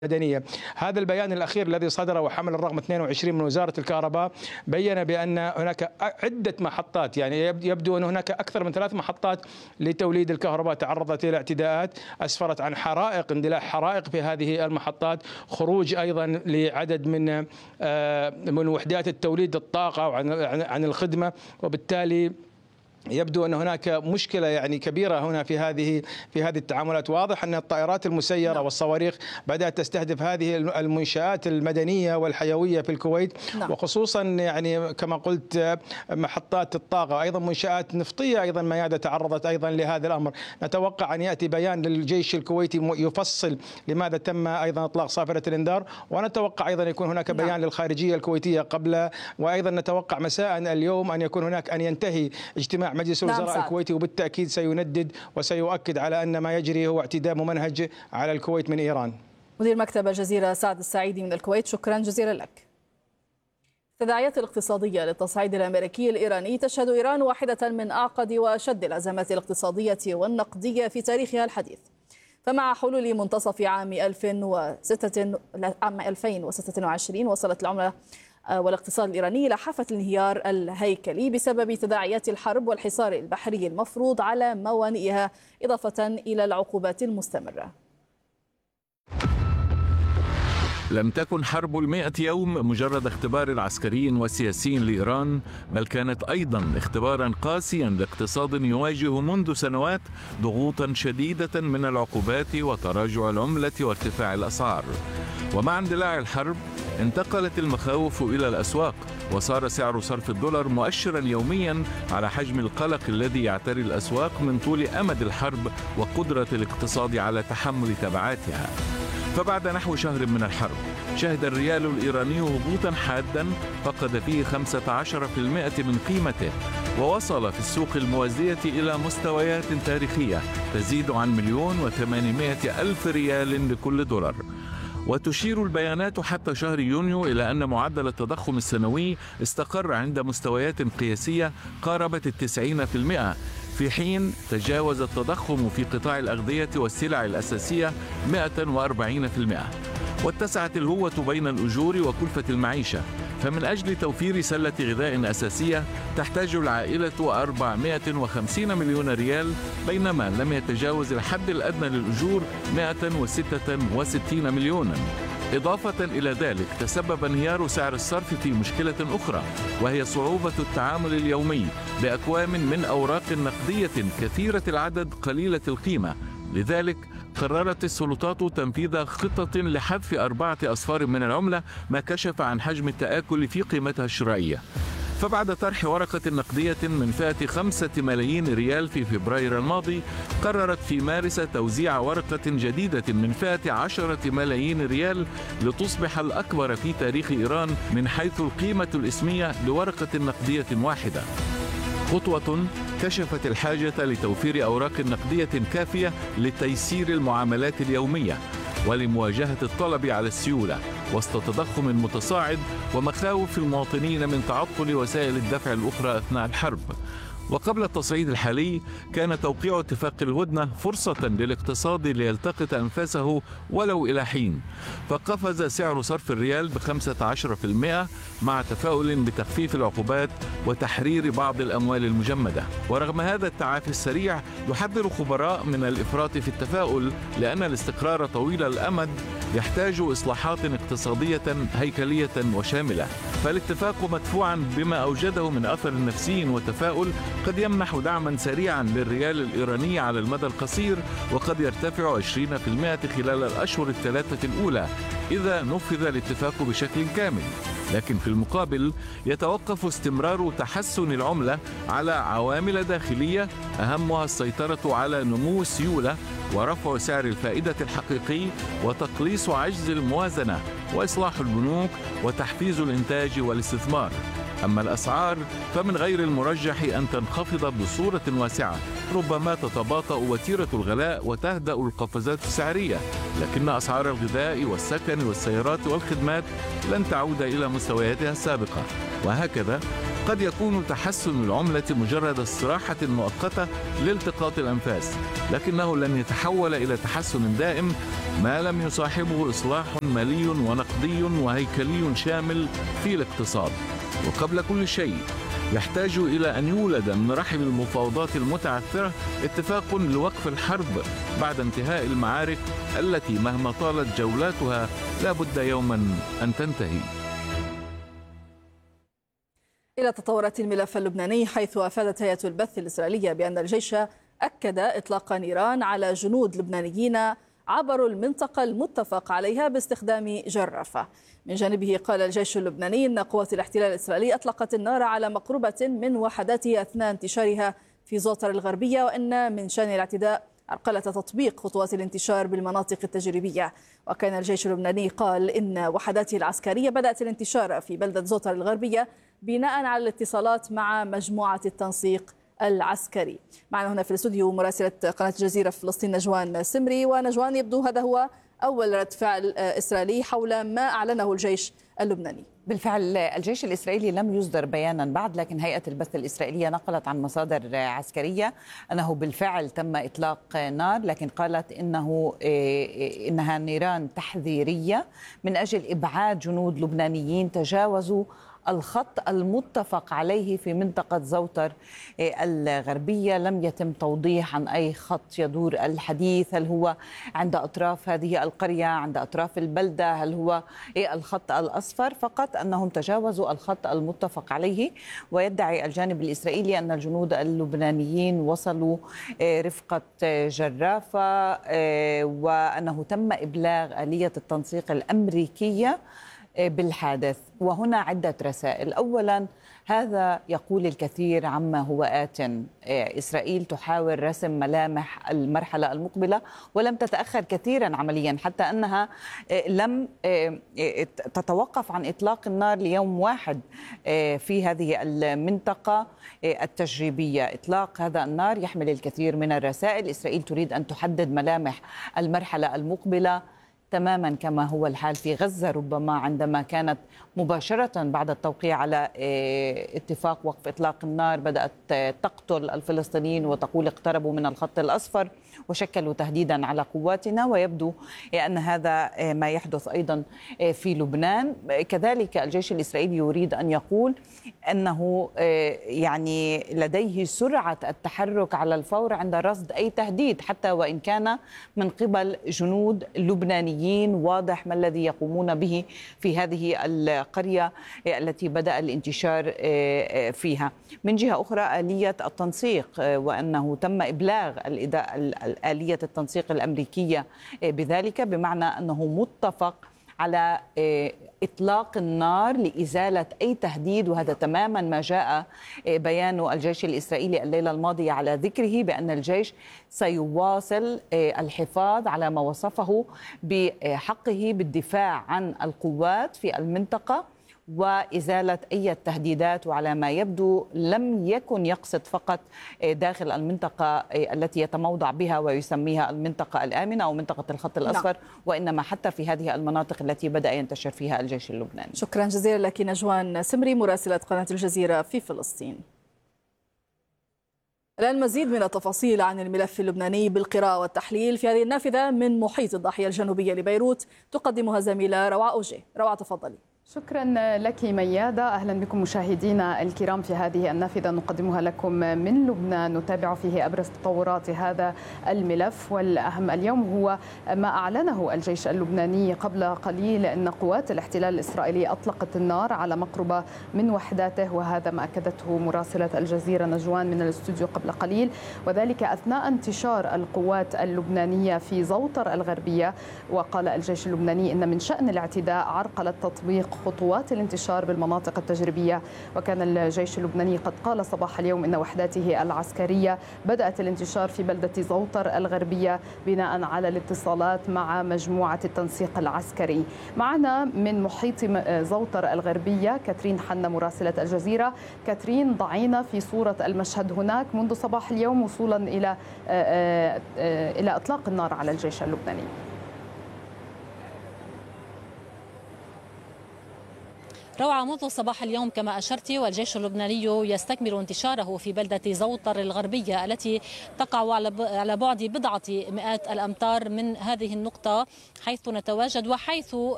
المدنية. هذا البيان الأخير الذي صدر وحمل الرقم 22 من وزارة الكهرباء بين بأن هناك عدة محطات، يعني يبدو أن هناك أكثر من 3 محطات لتوليد الكهرباء تعرضت إلى اعتداءات أسفرت عن حرائق، اندلاع حرائق في هذه المحطات، خروج أيضا لعدد من وحدات التوليد الطاقة عن الخدمة، وبالتالي يبدو أن هناك مشكلة يعني كبيرة هنا في هذه التعاملات. واضح أن الطائرات المسيرة والصواريخ بدأت تستهدف هذه المنشآت المدنية والحيوية في الكويت، وخصوصا يعني كما قلت محطات الطاقة، أيضا منشآت نفطية أيضا ميادة تعرضت أيضا لهذا الأمر. نتوقع أن يأتي بيان للجيش الكويتي يفصل لماذا تم أيضا إطلاق صافرة الإنذار، ونتوقع أيضا يكون هناك بيان للخارجية الكويتية قبل، وأيضا نتوقع مساء اليوم أن يكون هناك أن ينتهي اجتماع مجلس الوزراء الكويتي، وبالتأكيد سيندد وسيؤكد على أن ما يجري هو اعتداء ممنهج على الكويت من إيران. مدير مكتب الجزيرة سعد السعيدي من الكويت، شكرا جزيلا لك. التداعيات الاقتصادية للتصعيد الأمريكي الإيراني تشهد إيران واحدة من أعقد وأشد الأزمات الاقتصادية والنقدية في تاريخها الحديث. فمع حلول منتصف عام 2026 وصلت العملة والاقتصاد الإيراني إلى حافة الانهيار الهيكلي بسبب تداعيات الحرب والحصار البحري المفروض على موانئها، إضافة إلى العقوبات المستمرة. لم تكن حرب 100 يوم مجرد اختبار عسكري وسياسي لإيران، بل كانت أيضا اختبارا قاسيا لاقتصاد يواجه منذ سنوات ضغوطا شديدة من العقوبات وتراجع العملة وارتفاع الأسعار. ومع اندلاع الحرب انتقلت المخاوف إلى الأسواق، وصار سعر صرف الدولار مؤشرا يوميا على حجم القلق الذي يعتري الأسواق من طول أمد الحرب وقدرة الاقتصاد على تحمل تبعاتها. فبعد نحو شهر من الحرب شهد الريال الإيراني هبوطا حادا فقد فيه 15% من قيمته، ووصل في السوق الموازية إلى مستويات تاريخية تزيد عن 1,800,000 ريال لكل دولار. وتشير البيانات حتى شهر يونيو إلى أن معدل التضخم السنوي استقر عند مستويات قياسية قاربت 90%، في حين تجاوز التضخم في قطاع الأغذية والسلع الأساسية 140%. واتسعت الهوة بين الأجور وكلفة المعيشة، فمن أجل توفير سلة غذاء أساسية تحتاج العائلة 450 مليون ريال، بينما لم يتجاوز الحد الأدنى للأجور 166 مليونا. إضافة إلى ذلك تسبب انهيار سعر الصرف في مشكلة أخرى، وهي صعوبة التعامل اليومي بأكوام من أوراق نقدية كثيرة العدد قليلة القيمة. لذلك قررت السلطات تنفيذ خطة لحذف 4 أصفار من العملة، ما كشف عن حجم التآكل في قيمتها الشرائية. فبعد طرح ورقة نقدية من فئة 5 ملايين ريال في فبراير الماضي، قررت في مارس توزيع ورقة جديدة من فئة 10 ملايين ريال لتصبح الأكبر في تاريخ إيران من حيث القيمة الإسمية لورقة نقدية واحدة. خطوة كشفت الحاجة لتوفير أوراق نقدية كافية لتيسير المعاملات اليومية ولمواجهة الطلب على السيولة وسط تضخم متصاعد ومخاوف المواطنين من تعطل وسائل الدفع الأخرى أثناء الحرب. وقبل التصعيد الحالي كان توقيع اتفاق الهدنة فرصة للاقتصاد ليلتقط أنفاسه ولو إلى حين، فقفز سعر صرف الريال ب15% مع تفاؤل بتخفيف العقوبات وتحرير بعض الأموال المجمدة. ورغم هذا التعافي السريع يحذر خبراء من الإفراط في التفاؤل، لأن الاستقرار طويل الأمد يحتاج إصلاحات اقتصادية هيكلية وشاملة. فالاتفاق مدفوعا بما أوجده من أثر نفسي وتفاؤل قد يمنح دعما سريعا للريال الإيراني على المدى القصير، وقد يرتفع 20% خلال الأشهر الثلاثة الأولى إذا نفذ الاتفاق بشكل كامل. لكن في المقابل يتوقف استمرار تحسن العملة على عوامل داخلية أهمها السيطرة على نمو السيولة ورفع سعر الفائدة الحقيقي وتقليص عجز الموازنة وإصلاح البنوك وتحفيز الإنتاج والاستثمار. أما الأسعار فمن غير المرجح أن تنخفض بصورة واسعة، ربما تتباطأ وتيرة الغلاء وتهدأ القفزات السعرية، لكن أسعار الغذاء والسكن والسيارات والخدمات لن تعود إلى مستوياتها السابقة. وهكذا قد يكون تحسن العملة مجرد استراحة مؤقتة لالتقاط الأنفاس، لكنه لن يتحول إلى تحسن دائم ما لم يصاحبه إصلاح مالي ونقدي وهيكلي شامل في الاقتصاد. وقبل كل شيء يحتاج إلى أن يولد من رحم المفاوضات المتعثرة اتفاق لوقف الحرب بعد انتهاء المعارك التي مهما طالت جولاتها لا بد يوما أن تنتهي. إلى تطورات الملف اللبناني، حيث أفادت هيئة البث الإسرائيلية بأن الجيش أكد إطلاق نيران على جنود لبنانيين عبروا المنطقة المتفق عليها باستخدام جرافة. من جانبه قال الجيش اللبناني أن قوات الاحتلال الإسرائيلي أطلقت النار على مقربة من وحداته أثناء انتشارها في زوطر الغربية، وأن من شأن الاعتداء عرقلة تطبيق خطوات الانتشار بالمناطق التجريبية. وكان الجيش اللبناني قال إن وحداته العسكرية بدأت الانتشار في بلدة زوطر الغربية بناء على الاتصالات مع مجموعة التنسيق العسكري. معنا هنا في الاستوديو مراسلة قناة الجزيرة في فلسطين نجوان سمري. ونجوان، يبدو هذا هو أول رد فعل إسرائيلي حول ما أعلنه الجيش اللبناني. بالفعل الجيش الإسرائيلي لم يصدر بيانا بعد، لكن هيئة البث الإسرائيلية نقلت عن مصادر عسكرية أنه بالفعل تم إطلاق نار، لكن قالت إنها نيران تحذيرية من أجل إبعاد جنود لبنانيين تجاوزوا الخط المتفق عليه في منطقة زوطر الغربية. لم يتم توضيح عن أي خط يدور الحديث، هل هو عند أطراف هذه القرية، عند أطراف البلدة، هل هو الخط الأصفر، فقط أنهم تجاوزوا الخط المتفق عليه. ويدعي الجانب الإسرائيلي أن الجنود اللبنانيين وصلوا رفقة جرافة، وأنه تم إبلاغ آلية التنسيق الأمريكية بالحادث. وهنا عدة رسائل. أولا، هذا يقول الكثير عما هو آت. إسرائيل تحاول رسم ملامح المرحلة المقبلة ولم تتأخر كثيرا عمليا، حتى أنها لم تتوقف عن إطلاق النار ليوم واحد في هذه المنطقة التجريبية. إطلاق هذا النار يحمل الكثير من الرسائل. إسرائيل تريد أن تحدد ملامح المرحلة المقبلة تماما كما هو الحال في غزة، ربما عندما كانت مباشرة بعد التوقيع على اتفاق وقف إطلاق النار بدأت تقتل الفلسطينيين وتقول اقتربوا من الخط الأصفر وشكلوا تهديدا على قواتنا. ويبدو أن هذا ما يحدث أيضا في لبنان. كذلك الجيش الإسرائيلي يريد أن يقول أنه يعني لديه سرعة التحرك على الفور عند رصد أي تهديد، حتى وإن كان من قبل جنود لبنانيين. واضح ما الذي يقومون به في هذه القرية التي بدأ الانتشار فيها. من جهة أخرى، آلية التنسيق، وأنه تم إبلاغ آلية التنسيق الأمريكية بذلك، بمعنى أنه متفق على إطلاق النار لإزالة أي تهديد. وهذا تماما ما جاء بيان الجيش الإسرائيلي الليلة الماضية على ذكره، بأن الجيش سيواصل الحفاظ على ما وصفه بحقه بالدفاع عن القوات في المنطقة وإزالة أي تهديدات. وعلى ما يبدو لم يكن يقصد فقط داخل المنطقة التي يتموضع بها ويسميها المنطقة الآمنة أو منطقة الخط الأصفر، وإنما حتى في هذه المناطق التي بدأ ينتشر فيها الجيش اللبناني. شكرا جزيلا لك نجوان سمري مراسلة قناة الجزيرة في فلسطين. الآن مزيد من التفاصيل عن الملف اللبناني بالقراءة والتحليل في هذه النافذة من محيط الضاحية الجنوبية لبيروت، تقدمها زميلة رواء أوجي. رواء، تفضلي. شكرا لك ميادة. أهلا بكم مشاهدينا الكرام في هذه النافذة نقدمها لكم من لبنان، نتابع فيه أبرز تطورات هذا الملف. والأهم اليوم هو ما أعلنه الجيش اللبناني قبل قليل، أن قوات الاحتلال الإسرائيلي أطلقت النار على مقربة من وحداته، وهذا ما أكدته مراسلة الجزيرة نجوان من الاستوديو قبل قليل، وذلك أثناء انتشار القوات اللبنانية في زوطر الغربية. وقال الجيش اللبناني إن من شأن الاعتداء عرقلة تطبيق خطوات الانتشار بالمناطق التجريبية. وكان الجيش اللبناني قد قال صباح اليوم إن وحداته العسكرية بدأت الانتشار في بلدة زوطر الغربية بناء على الاتصالات مع مجموعة التنسيق العسكري. معنا من محيط زوطر الغربية كاترين حنا مراسلة الجزيرة. كاترين، ضعينا في صورة المشهد هناك منذ صباح اليوم وصولا إلى إطلاق النار على الجيش اللبناني. روعة، منذ صباح اليوم كما أشرت والجيش اللبناني يستكمل انتشاره في بلدة زوطر الغربية التي تقع على بعد بضعة مئات الأمتار من هذه النقطة حيث نتواجد وحيث